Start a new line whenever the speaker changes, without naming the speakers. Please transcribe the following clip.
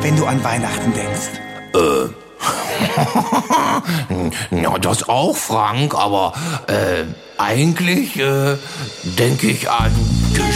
wenn du an Weihnachten denkst?
Ja, das auch, Frank, aber eigentlich denke ich an